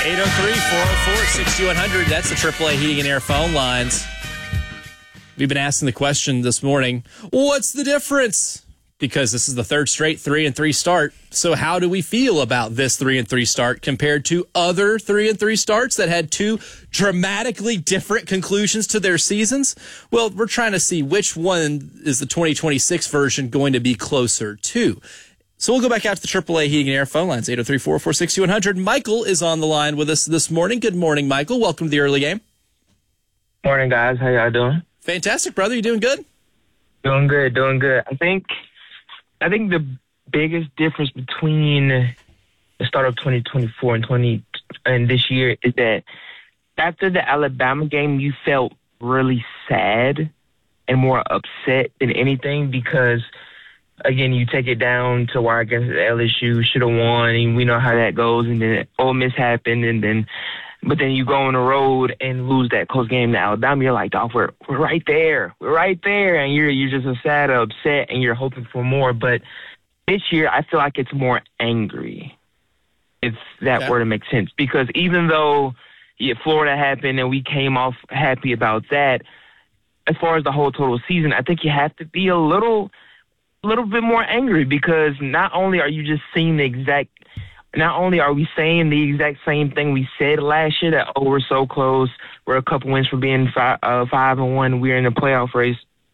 803-404-6100. That's the AAA Heating and Air phone lines. We've been asking the question this morning, what's the difference? Because this is the third straight 3-3 start. So how do we feel about this 3-3 start compared to other 3-3 starts that had two dramatically different conclusions to their seasons? Well, we're trying to see which one is the 2026 version going to be closer to. So we'll go back out to the AAA Heating and Air phone lines, 803-404-6100. Michael is on the line with us this morning. Good morning, Michael. Welcome to the early game. Morning, guys. How y'all doing? Fantastic, brother. You doing good? Doing good. I think the biggest difference between the start of 2024 and this year is that after the Alabama game, you felt really sad and more upset than anything because, again, you take it down to where I guess LSU should have won, and we know how that goes, and then Ole Miss happened, but then you go on the road and lose that close game to Alabama. You're like, dog, we're right there. We're right there. And you're just a sad, upset, and you're hoping for more. But this year, I feel like it's more angry, if that were to make sense. Because even though Florida happened and we came off happy about that, as far as the whole total season, I think you have to be a little bit more angry because not only are you just seeing not only are we saying the exact same thing we said last year that, we're so close, we're a couple wins from being 5-1, we're in the playoff race.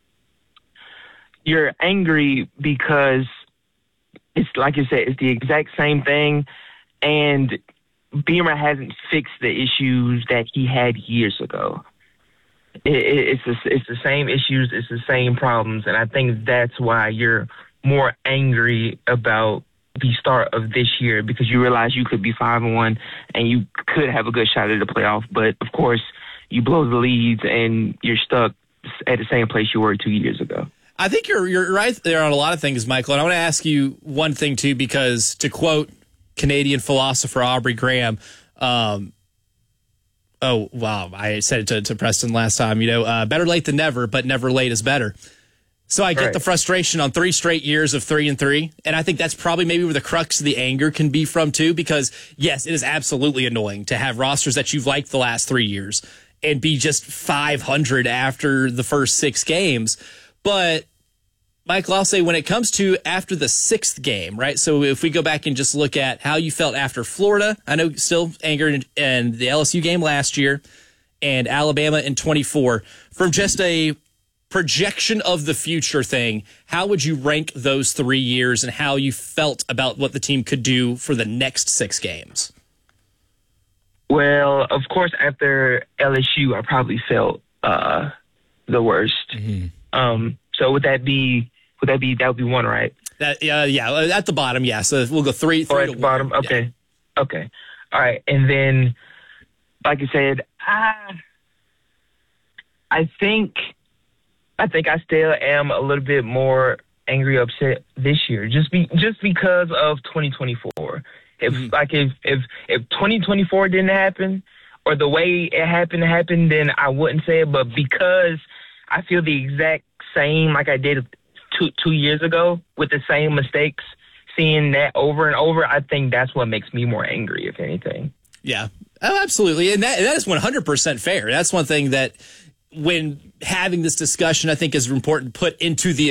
You're angry because it's like you said, it's the exact same thing, and Beamer hasn't fixed the issues that he had years ago. It's the same issues, it's the same problems, and I think that's why you're more angry about the start of this year because you realize you could be 5-1 and you could have a good shot at the playoff, but of course you blow the leads and you're stuck at the same place you were 2 years ago. I think you're right there on a lot of things, Michael, and I want to ask you one thing too, because to quote Canadian philosopher Aubrey Graham, oh wow, I said it to Preston last time, better late than never, but never late is better. So I get the frustration on 3 straight years of 3-3, and I think that's probably maybe where the crux of the anger can be from too, because yes, it is absolutely annoying to have rosters that you've liked the last 3 years and be just 500 after the first 6 games. But Michael, I'll say when it comes to after the 6th game, right? So if we go back and just look at how you felt after Florida, I know still anger in the LSU game last year and Alabama in 24, from just a projection of the future thing, how would you rank those 3 years and how you felt about what the team could do for the next 6 games? Well, of course, after LSU, I probably felt the worst. Mm-hmm. So that would be one, right? Yeah, at the bottom, yeah. So we'll go 3 at the bottom. Okay. Yeah. Okay. All right. And then, like I said, I think I still am a little bit more angry, upset this year, just because of 2024. If 2024 didn't happen, or the way it happened, then I wouldn't say it. But because I feel the exact same like I did 2 years ago with the same mistakes, seeing that over and over, I think that's what makes me more angry, if anything. Yeah, oh, absolutely, and that is 100% fair. That's one thing that, when having this discussion, I think is important to put into the